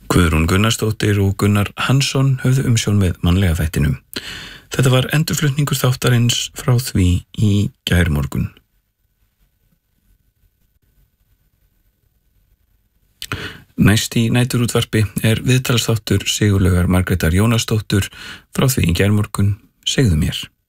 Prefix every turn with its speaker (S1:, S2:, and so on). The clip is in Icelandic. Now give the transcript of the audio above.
S1: Guðrún Gunnarsdóttir og Gunnar Hansson höfðu umsjón með mannlega þættinum. Þetta var endurflutningur þáttarins frá því í gærmorgun. Næst í næturútvarpi viðtalsþáttur Sigurlaugar Margrétar Jónasdóttur frá því í gærmorgun. Segðu mér.